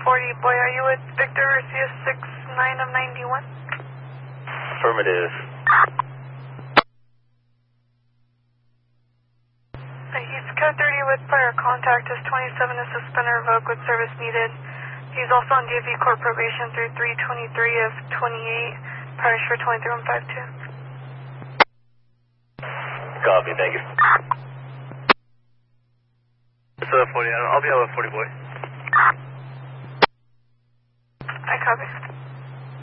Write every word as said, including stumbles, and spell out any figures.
forty, boy, are you with Victor Garcia six nine of ninety-one? Affirmative. He's code thirty with prior contact. His twenty-seven is suspended or revoked with service needed. He's also on D V court probation through three twenty-three of twenty-eight. Parish for twenty-three one five two. Copy, thank you. It's uh, forty, I'll be out with forty, boy. I copy.